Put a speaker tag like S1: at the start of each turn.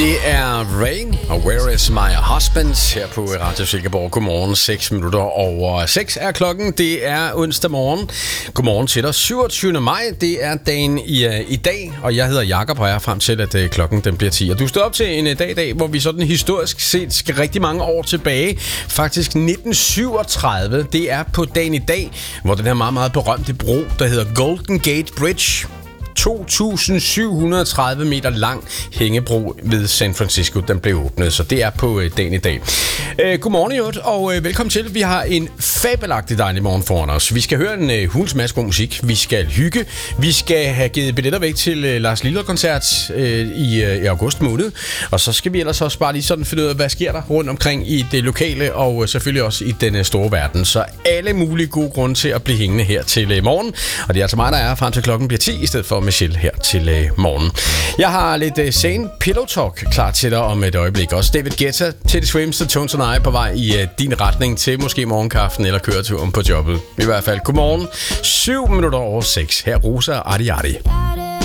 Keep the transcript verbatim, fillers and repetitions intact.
S1: Det er Rain og Where Is My Husband her på Radio Silkeborg. Godmorgen, seks minutter over seks er klokken. Det er onsdag morgen. Godmorgen til dig. syvogtyvende maj, det er dagen i, uh, i dag, og jeg hedder Jakob, og jeg er frem til, at uh, klokken den bliver ti. Og du står op til en uh, dag i dag, hvor vi sådan historisk set skal rigtig mange år tilbage. Faktisk nitten syvogtredive. Det er på dagen i dag, hvor den her meget, meget berømte bro, der hedder Golden Gate Bridge, to tusind syv hundrede og tredive meter lang hængebro ved San Francisco, den blev åbnet, så det er på øh, dagen i dag. Øh, godmorgen, Jørgen, og øh, velkommen til. Vi har en fabelagtig dejlig morgen foran os. Vi skal høre en øh, hulens masse god musik, vi skal hygge, vi skal have givet billetter væk til øh, Lars Lilholt-koncert øh, i, øh, i august måned, og så skal vi ellers også bare lige sådan finde ud af, hvad sker der rundt omkring i det lokale, og øh, selvfølgelig også i den øh, store verden. Så alle mulige gode grunde til at blive hængende her til øh, morgen, og det er altså mig, der er frem til klokken bliver ti, i stedet for Michelle her til øh, morgen. Jeg har lidt øh, sane pillow talk klar til dig om et øjeblik. Også David Guetta, Teddy Swims og Tones and I på vej i øh, din retning til måske morgenkaffen eller køreturen på jobbet. I hvert fald godmorgen. syv minutter over seks. Her Rosa og Arti Arti.